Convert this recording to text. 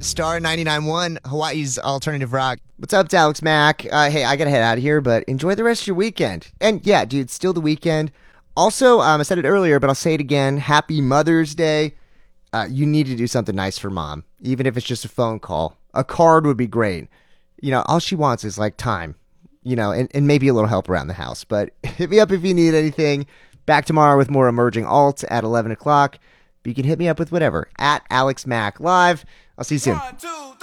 Star 99.1, Hawaii's alternative rock. What's up, it's Alex Mack? Hey, I gotta head out of here, but enjoy the rest of your weekend. And yeah, dude, still the weekend. Also, I said it earlier, but I'll say it again. Happy Mother's Day. You need to do something nice for mom, even if it's just a phone call. A card would be great. You know, all she wants is like time, you know, and maybe a little help around the house. But hit me up if you need anything. Back tomorrow with more Emerging Alt at 11 o'clock. But you can hit me up with whatever at Alex Mack Live. I'll see you soon. 1, 2, 3.